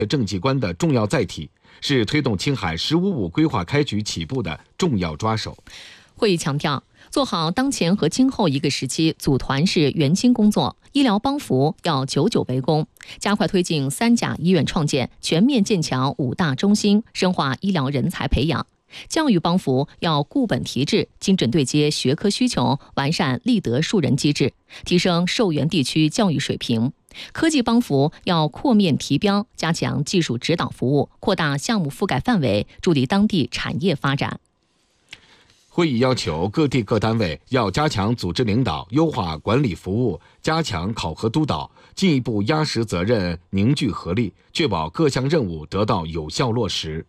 政绩观的重要载体，是推动青海“15+5”规划开局起步的重要抓手。 会议强调，做好当前和今后一个时期组团式援津工作，医疗帮扶要久久为功，加快推进3甲医院创建，全面建强5大中心，深化医疗人才培养。教育帮扶要固本提质，精准对接学科需求，完善立德树人机制，提升受援地区教育水平。科技帮扶要扩面提标，加强技术指导服务，扩大项目覆盖范围，助力当地产业发展。 会议要求各地各单位要加强组织领导，优化管理服务，加强考核督导，进一步压实责任，凝聚合力，确保各项任务得到有效落实。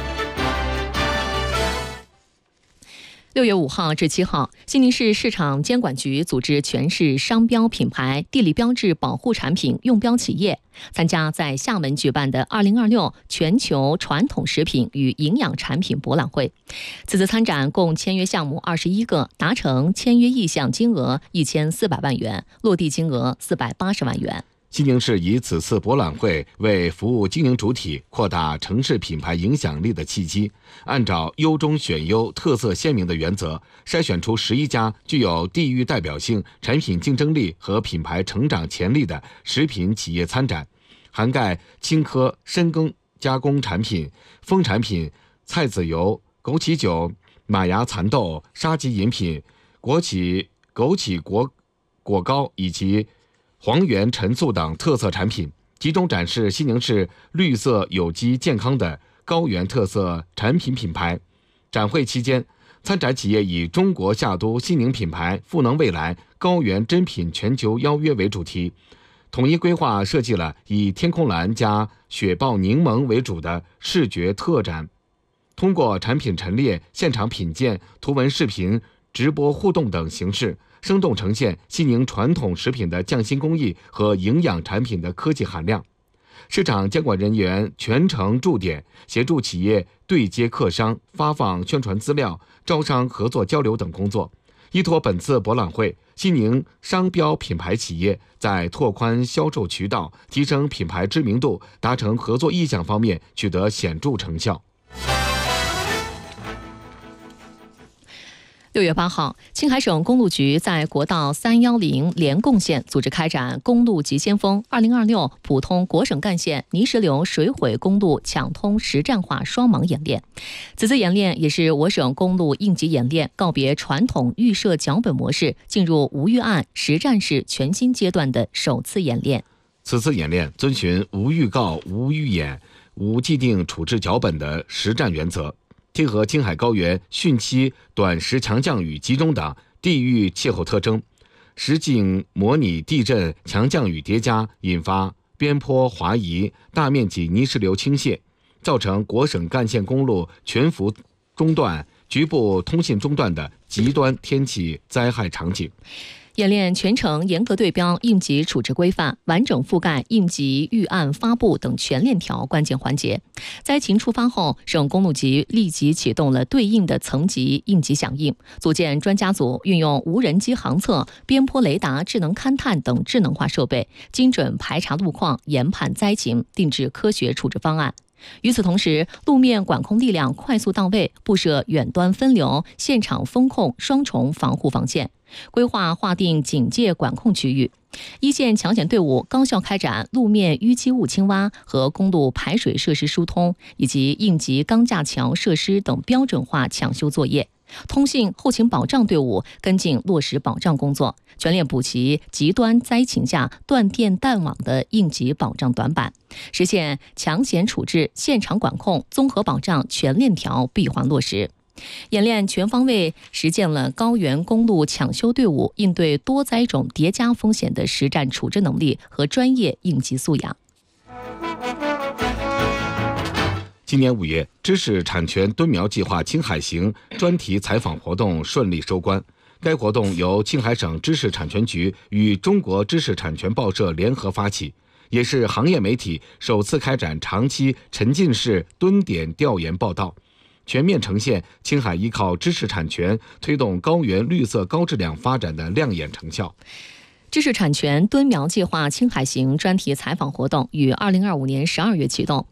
6月5号至7号，西宁市市场监管局组织全市商标品牌、地理标志保护产品用标企业参加在厦门举办的2026全球传统食品与营养产品博览会。此次参展共签约项目21个，达成签约意向金额1400万元，落地金额480万元。 西宁市以此次博览会为服务经营主体扩大城市品牌影响力的契机，按照优中选优、特色鲜明的原则，筛选出11家具有地域代表性、产品竞争力和品牌成长潜力的食品企业参展，涵盖青稞、深耕加工产品、蜂产品、菜籽油、枸杞酒、马牙蚕豆、沙棘饮品、枸杞果膏以及黄原陈醋等特色产品，集中展示西宁市绿色、有机、健康的高原特色产品品牌。展会期间，参展企业以中国夏都西宁品牌赋能未来高原珍品全球邀约为主题，统一规划设计了以天空蓝加雪豹柠檬为主的视觉特展，通过产品陈列、现场品鉴、图文视频、直播互动等形式，生动呈现西宁传统食品的匠心工艺和营养产品的科技含量。市场监管人员全程驻点，协助企业对接客商、发放宣传资料、招商合作交流等工作。依托本次博览会，西宁商标品牌企业在拓宽销售渠道、提升品牌知名度、达成合作意向方面取得显著成效。 6月8号，青海省公路局在国道310联贡线组织开展公路急先锋2026普通国省干线泥石流水毁公路抢通实战化双盲演练。此次演练也是我省公路应急演练告别传统预设脚本模式，进入无预案实战式全新阶段的首次演练。 此次演练遵循无预告、无预演、无既定处置脚本的实战原则，贴合青海高原汛期短时强降雨集中等地域气候特征，实景模拟地震强降雨叠加，引发边坡滑移、大面积泥石流倾泻，造成国省干线公路全幅中断、局部通信中断的极端天气灾害场景。 演练全程严格对标应急处置规范，完整覆盖应急预案发布等全链条关键环节。灾情触发后，省公路局立即启动了对应的层级应急响应，组建专家组，运用无人机航测、边坡雷达、智能勘探等智能化设备，精准排查路况，研判灾情，定制科学处置方案。与此同时，路面管控力量快速到位，布设远端分流、现场风控双重防护防线，规划划定警戒管控区域。一线抢险队伍高效开展路面淤积物清挖和公路排水设施疏通，以及应急钢架桥设施等标准化抢修作业。通信后勤保障队伍跟进落实保障工作，全力补齐极端灾情下断电断网的应急保障短板，实现抢险处置、现场管控、综合保障全链条闭环落实。演练全方位实践了高原公路抢修队伍应对多灾种叠加风险的实战处置能力和专业应急素养。 今年5月，知识产权蹲苗计划青海行专题采访活动顺利收官。该活动由青海省知识产权局与中国知识产权报社联合发起，也是行业媒体首次开展长期沉浸式蹲点调研报道，全面呈现青海依靠知识产权推动高原绿色高质量发展的亮眼成效。 知识产权蹲苗计划青海行专题采访活动于2025年12月启动，